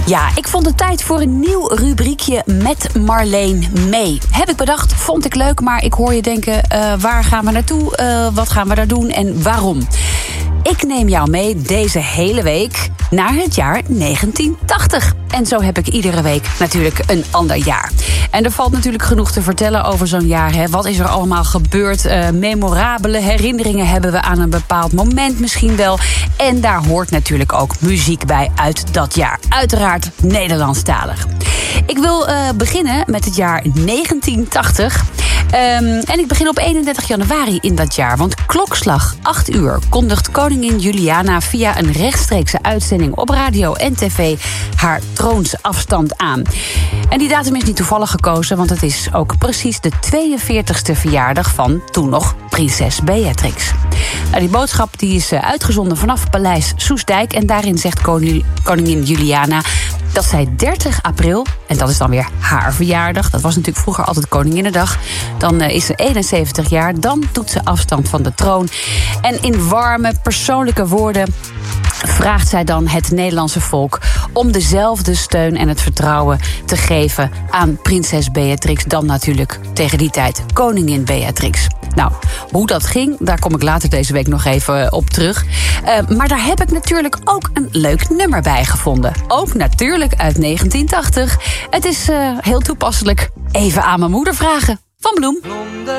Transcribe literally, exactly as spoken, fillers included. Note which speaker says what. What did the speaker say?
Speaker 1: Ja, ik vond het tijd voor een nieuw rubriekje met Marleen mee. Heb ik bedacht, vond ik leuk, maar ik hoor je denken... Uh, waar gaan we naartoe, uh, wat gaan we daar doen en waarom? Ik neem jou mee deze hele week naar het jaar negentien tachtig. En zo heb ik iedere week natuurlijk een ander jaar. En er valt natuurlijk genoeg te vertellen over zo'n jaar. Hè. Wat is er allemaal gebeurd? Uh, memorabele herinneringen hebben we aan een bepaald moment misschien wel. En daar hoort natuurlijk ook muziek bij uit dat jaar. Uiteraard Nederlandstalig. Ik wil uh, beginnen met het jaar negentien tachtig. Um, en ik begin op eenendertig januari in dat jaar. Want klokslag acht uur kondigt koningin Juliana via een rechtstreekse uitzending op radio en tv haar troonsafstand aan. En die datum is niet toevallig gekozen, want het is ook precies de tweeënveertigste verjaardag van toen nog prinses Beatrix. Nou, die boodschap die is uitgezonden vanaf Paleis Soestdijk en daarin zegt koningin Juliana dat zij dertig april, en dat is dan weer haar verjaardag, dat was natuurlijk vroeger altijd Koninginnedag, dan is ze eenenzeventig jaar, dan doet ze afstand van de troon. En in warme, persoonlijke woorden vraagt zij dan het Nederlandse volk om dezelfde steun en het vertrouwen te geven aan prinses Beatrix, dan natuurlijk tegen die tijd koningin Beatrix. Nou, hoe dat ging, daar kom ik later deze week nog even op terug. Uh, maar daar heb ik natuurlijk ook een leuk nummer bij gevonden. Ook natuurlijk uit negentien tachtig. Het is uh, heel toepasselijk. Even aan mijn moeder vragen. Van Bloem.